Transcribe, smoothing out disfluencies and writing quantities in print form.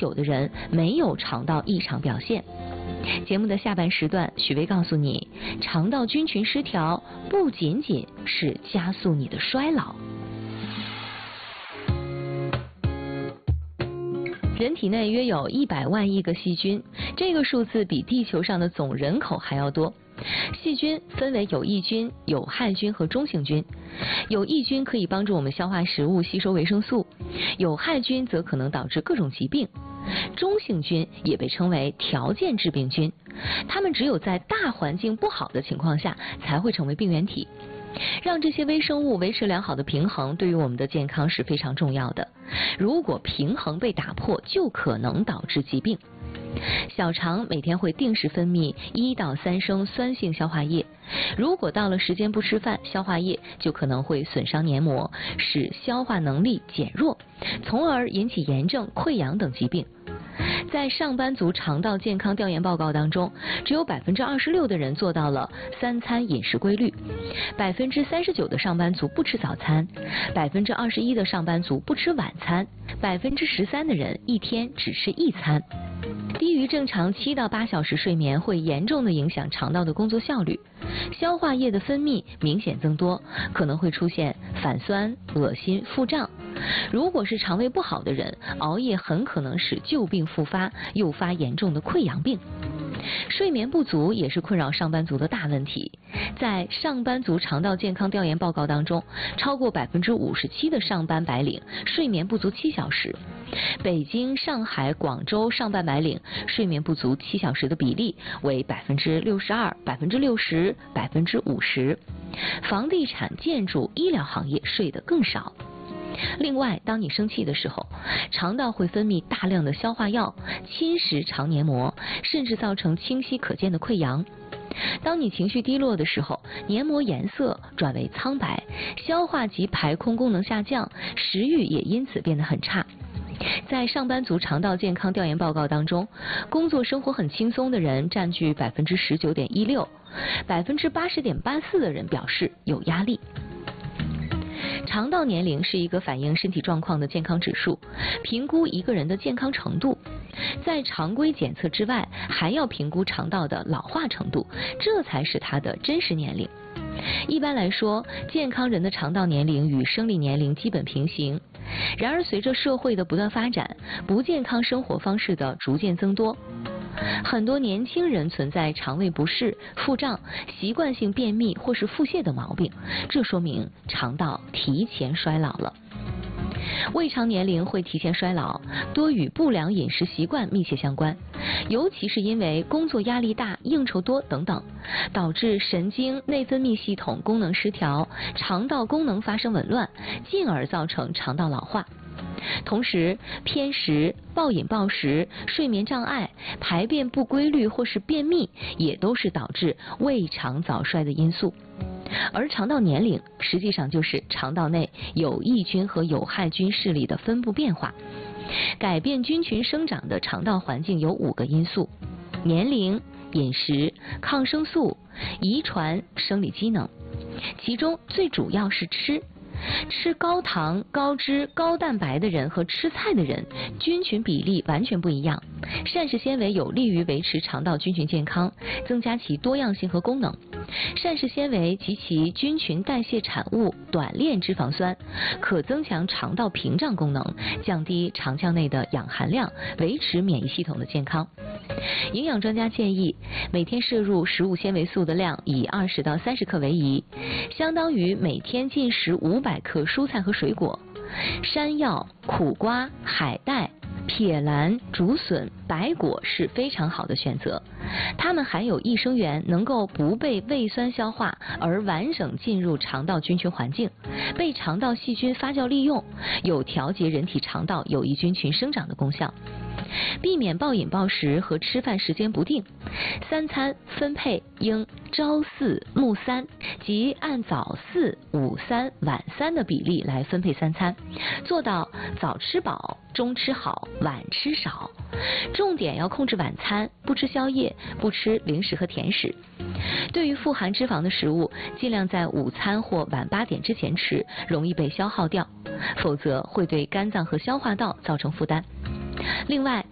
久的人没有肠道异常表现。节目的下半时段，许巍告诉你，肠道菌群失调不仅仅是加速你的衰老。人体内约有100万亿个细菌，这个数字比地球上的总人口还要多。细菌分为有益菌、有害菌和中性菌。有益菌可以帮助我们消化食物、吸收维生素，有害菌则可能导致各种疾病。中性菌也被称为条件致病菌，它们只有在大环境不好的情况下才会成为病原体。让这些微生物维持良好的平衡，对于我们的健康是非常重要的。如果平衡被打破，就可能导致疾病。小肠每天会定时分泌1到3升酸性消化液，如果到了时间不吃饭，消化液就可能会损伤黏膜，使消化能力减弱，从而引起炎症、溃疡等疾病。在上班族肠道健康调研报告当中，只有26%的人做到了3餐饮食规律，39%的上班族不吃早餐，21%的上班族不吃晚餐，13%的人一天只吃1餐。低于正常7到8小时睡眠会严重的影响肠道的工作效率，消化液的分泌明显增多，可能会出现反酸、恶心、腹胀。如果是肠胃不好的人，熬夜很可能使旧病复发，诱发严重的溃疡病。睡眠不足也是困扰上班族的大问题。在上班族肠道健康调研报告当中，超过57%的上班白领睡眠不足7小时。北京、上海、广州上班白领睡眠不足7小时的比例为62%、60%、50%。房地产、建筑、医疗行业睡得更少。另外，当你生气的时候，肠道会分泌大量的消化药，侵蚀肠黏膜，甚至造成清晰可见的溃疡。当你情绪低落的时候，黏膜颜色转为苍白，消化及排空功能下降，食欲也因此变得很差。在上班族肠道健康调研报告当中，工作生活很轻松的人占据19.16%， 80.84%的人表示有压力。肠道年龄是一个反映身体状况的健康指数，评估一个人的健康程度。在常规检测之外，还要评估肠道的老化程度，这才是它的真实年龄。一般来说，健康人的肠道年龄与生理年龄基本平行。然而，随着社会的不断发展，不健康生活方式的逐渐增多，很多年轻人存在肠胃不适、腹胀、习惯性便秘或是腹泻的毛病，这说明肠道提前衰老了。胃肠年龄会提前衰老，多与不良饮食习惯密切相关，尤其是因为工作压力大、应酬多等等，导致神经内分泌系统功能失调，肠道功能发生紊乱，进而造成肠道老化。同时，偏食、暴饮暴食、睡眠障碍、排便不规律或是便秘，也都是导致胃肠早衰的因素。而肠道年龄实际上就是肠道内有益菌和有害菌势力的分布变化。改变菌群生长的肠道环境有5个因素：年龄、饮食、抗生素、遗传、生理机能。其中最主要是吃高糖、高脂、高蛋白的人和吃菜的人，菌群比例完全不一样。膳食纤维有利于维持肠道菌群健康，增加其多样性和功能。膳食纤维及其菌群代谢产物短链脂肪酸可增强肠道屏障功能，降低肠腔内的氧含量，维持免疫系统的健康。营养专家建议，每天摄入食物纤维素的量以20到30克为宜，相当于每天进食500克蔬菜和水果。山药、苦瓜、海带、撇兰、竹笋、白果是非常好的选择，它们含有益生元，能够不被胃酸消化而完整进入肠道菌群环境，被肠道细菌发酵利用，有调节人体肠道有益菌群生长的功效。避免暴饮暴食和吃饭时间不定，3餐分配应朝4暮3，即按早4、午3、晚3的比例来分配3餐，做到早吃饱、中吃好、晚吃少。重点要控制晚餐，不吃宵夜，不吃零食和甜食。对于富含脂肪的食物，尽量在午餐或晚8点之前吃，容易被消耗掉，否则会对肝脏和消化道造成负担。另外，